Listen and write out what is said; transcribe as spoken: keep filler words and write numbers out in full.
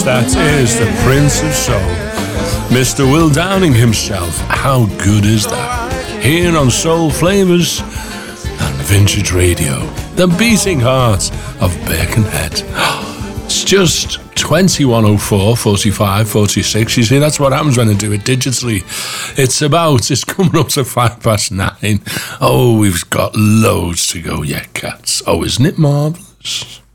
that is the Prince of Soul, Mister Will Downing himself. How good is that? Here on Soul Flavours and Vintage Radio, the beating heart of Birkenhead. It's just twenty-one oh four, forty-five, forty-six. You see, that's what happens when I do it digitally. It's about, it's coming up to five past nine. Oh, we've got loads to go yet, cats. Oh, isn't it marvellous?